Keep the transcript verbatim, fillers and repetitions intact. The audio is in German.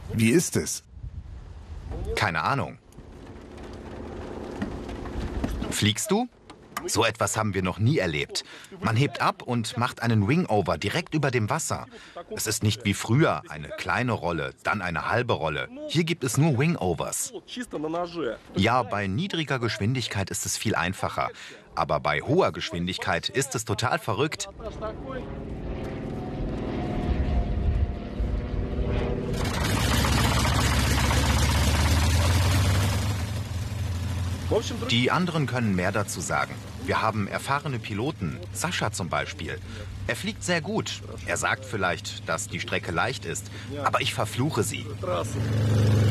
Wie ist es? Keine Ahnung. Fliegst du? So etwas haben wir noch nie erlebt. Man hebt ab und macht einen Wingover direkt über dem Wasser. Es ist nicht wie früher, eine kleine Rolle, dann eine halbe Rolle. Hier gibt es nur Wingovers. Ja, bei niedriger Geschwindigkeit ist es viel einfacher. Aber bei hoher Geschwindigkeit ist es total verrückt. Die anderen können mehr dazu sagen. Wir haben erfahrene Piloten, Sascha zum Beispiel. Er fliegt sehr gut. Er sagt vielleicht, dass die Strecke leicht ist, aber ich verfluche sie.